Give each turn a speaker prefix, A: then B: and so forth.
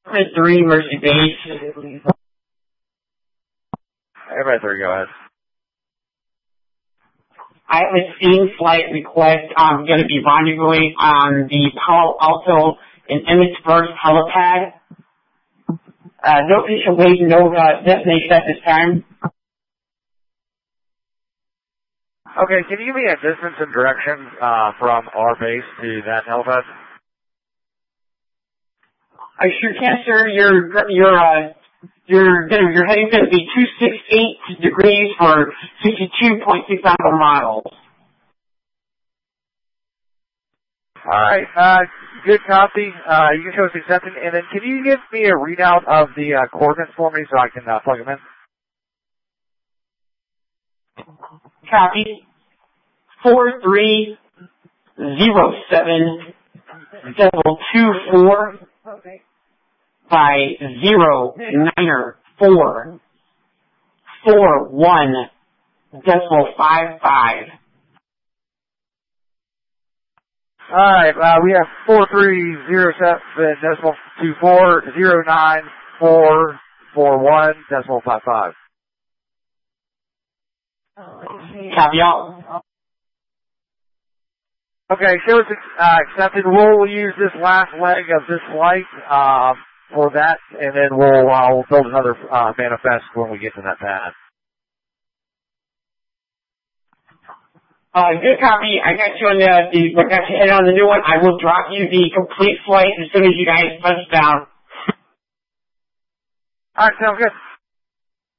A: 3, Mercy Base.
B: Everybody 3, go ahead.
A: I have a scene flight request. I'm going to be rendezvousing on the Palo Alto and Emmitsburg helipad. No official weight, no destination at this time.
B: Okay, can you give me a distance and direction from our base to that helipad?
A: I sure can, sir. Your heading's going to be 268 degrees for 62.6 miles.
B: All right, good copy. You can show us accepted, and then can you give me a readout of the coordinates for me so I can plug them in?
A: Copy. 4307.24 by 09441.55.
B: Alright, we have 4307.240941.55.
A: Copy all.
B: Okay, show us accepted. We'll use this last leg of this flight for that, and then we'll build another manifest when we get to that pad.
A: Good copy. I got you on on the new one. I will drop you the complete flight as soon as you guys touch down.
B: Alright, sounds good.